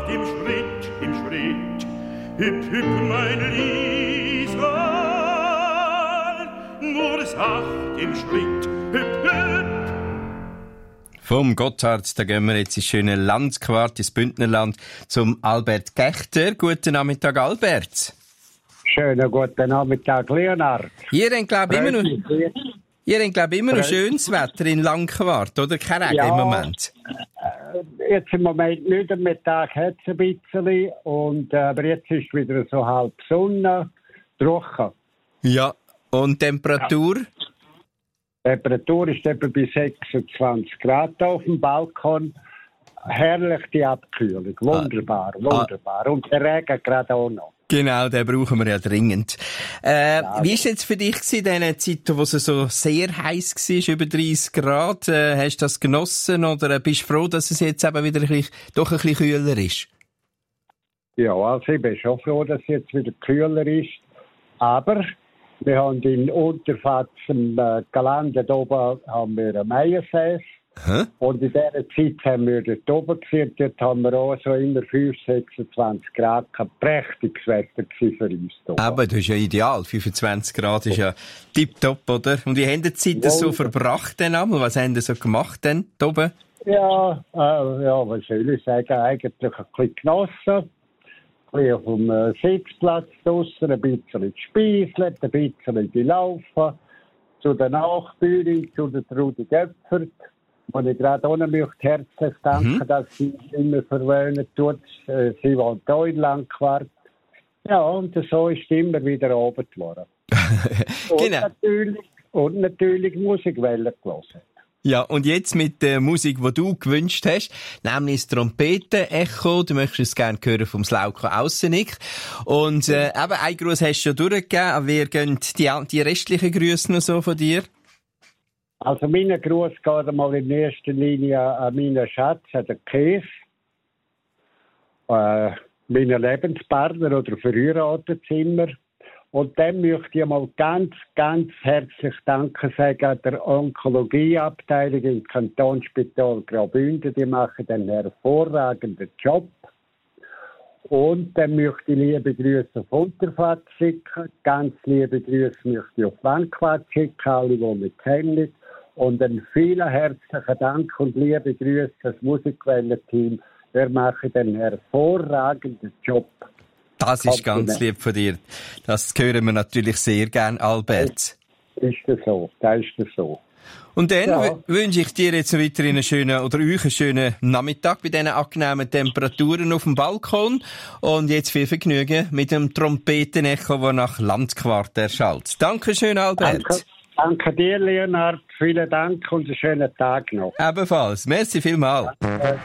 sacht im Schritt, hüp, hüp, mein Liesel, nur sacht im Schritt, hüp, hüp. Vom Gotthard, da gehen wir jetzt ins schöne Landquart, ins Bündnerland, zum Albert Gechter. Guten Nachmittag, Albert. Schönen guten Nachmittag, Leonard. Ihr habt, glaube ich, immer noch schönes Wetter in Langquart, oder? Kein Regen im Moment. Jetzt im Moment nicht, am Mittag hat es ein bisschen, aber jetzt ist wieder so halb Sonne, trocken. Ja, und Temperatur? Ja. Temperatur ist etwa bei 26 Grad auf dem Balkon. Herrlich die Abkühlung. Wunderbar, wunderbar. Und der Regen gerade auch noch. Genau, den brauchen wir ja dringend. Wie war es jetzt für dich in diesen Zeiten, wo es so sehr heiß war, über 30 Grad? Hast du das genossen oder bist du froh, dass es jetzt eben wieder doch ein bisschen kühler ist? Ja, also ich bin schon froh, dass es jetzt wieder kühler ist. Aber wir haben in Unterfatz im Gelände oben haben wir einen Meiersäß. Und in dieser Zeit haben wir dort oben gesehen. Dort haben wir auch so immer 5, 26 Grad. Ein prächtiges Wetter für uns. Aber das ist ja ideal. 25 Grad ist ja tipptopp, oder? Und wie haben die Zeit das so verbracht denn einmal? Was haben die so gemacht denn da oben? Ja, was soll ich sagen? Eigentlich ein bisschen genossen. Ein bisschen auf dem Sitzplatz draussen, ein bisschen gespeiselt, ein bisschen gelaufen. Zu der Nachbühne, zu der Trudi Göpfert. Und ich gerade auch noch möchte herzlich danken, dass sie uns immer verwöhnen tut. Sie wohnt hier in Langquart. Ja, und so ist sie immer wieder oben geworden. Genau. Und natürlich Musikwelle gelassen. Ja, und jetzt mit der Musik, die du gewünscht hast, nämlich das Trompeten-Echo. Du möchtest es gerne hören vom Slauko Aussenig. Und eben, ein Gruß hast du schon durchgegeben. Wer gehen die restlichen Grüße noch so von dir? Also mein Gruß geht einmal in erster Linie an meinen Schatz, an den Käse, meinen Lebenspartner oder Verheirateten. Und dann möchte ich mal ganz, ganz herzlich Danke sagen an der Onkologieabteilung im Kantonsspital Graubünden. Die machen einen hervorragenden Job. Und dann möchte ich liebe Grüße auf Unterfahrt schicken. Ganz liebe Grüße möchte ich auf Langquart schicken, alle, die mich kennen. Und einen vielen herzlichen Dank und liebe Grüße das Musikwelle-Team. Wir machen einen hervorragenden Job. Das ist ganz lieb von dir. Das hören wir natürlich sehr gern, Albert. Das ist so. Und dann wünsche ich dir jetzt weiterhin einen schönen Nachmittag bei diesen angenehmen Temperaturen auf dem Balkon. Und jetzt viel Vergnügen mit dem Trompetenecho, das nach Landquart erschallt. Dankeschön, Albert. Danke dir, Leonard. Vielen Dank und einen schönen Tag noch. Ebenfalls. Merci vielmals.